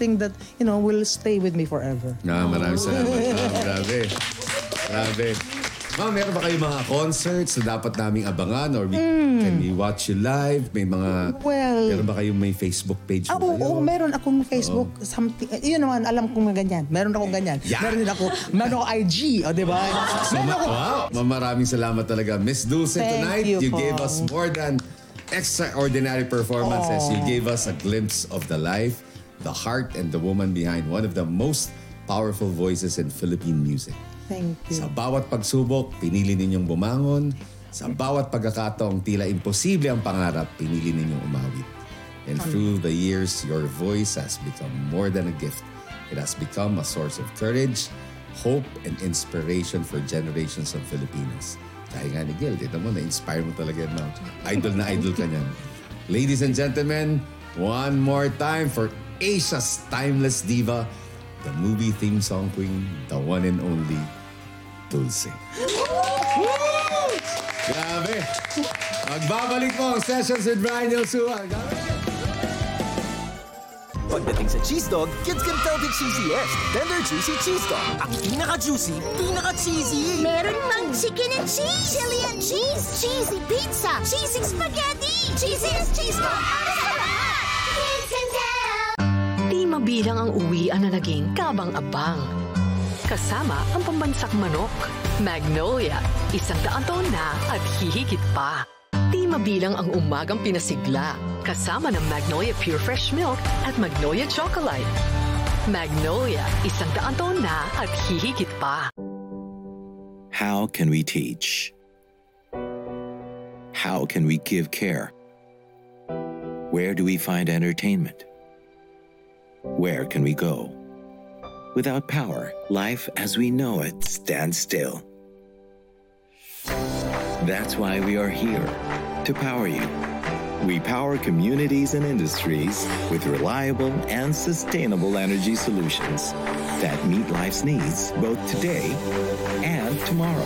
something that, will stay with me forever. Maraming salamat. Grabe. Ma'am, meron ba kayong mga concerts na dapat naming abangan or can we watch you live? May mga, meron ba kayong may Facebook page mo kayo? Oo, meron akong Facebook. Something, yun naman, alam kong ganyan. Meron akong ganyan. Yeah. Meron ako IG, di ba? Wow, maraming salamat talaga. Miss Dulce, tonight you gave us more than extraordinary performances. You gave us a glimpse of the life, the heart, and the woman behind one of the most powerful voices in Philippine music. Thank you. Sa bawat pagsubok, pinili ninyong bumangon. Sa bawat pagkakataong tila imposible ang pangarap, pinili ninyong umawit. And through the years, your voice has become more than a gift. It has become a source of courage, hope, and inspiration for generations of Filipinos. Dahil nga ni Gil, dito mo, na-inspire mo talaga yan, ma'am. Idol na idol ka niyan. Ladies and gentlemen, one more time for Asia's timeless diva, the movie theme song queen, the one and only Dulce. Grabe! Magbabalik po ang Sessions with Brian Yosua. Pagdating sa cheese dog, kids can tell the cheesiest. Tender Juicy Cheese Dog. Ang pinaka-juicy, pinaka-cheesy. Meron pang chicken and cheese, chili and cheese, cheesy pizza, cheesy spaghetti, cheesiest cheese dog. Kids can tell. Di mabilang ang uwian na naging kabang-abang. Kasama ang pambansak manok, Magnolia, 100 taon na at hihigit pa. Di mabilang ang umagang pinasigla, kasama ng Magnolia Pure Fresh Milk at Magnolia Chocolate. Magnolia, 100 taon na at hihigit pa. How can we teach? How can we give care? Where do we find entertainment? Where can we go? Without power, life as we know it stands still. That's why we are here, to power you. We power communities and industries with reliable and sustainable energy solutions that meet life's needs both today and tomorrow.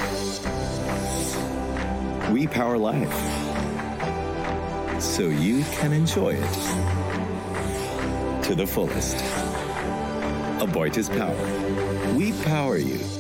We power life so you can enjoy it to the fullest. Aboitiz Power. We power you.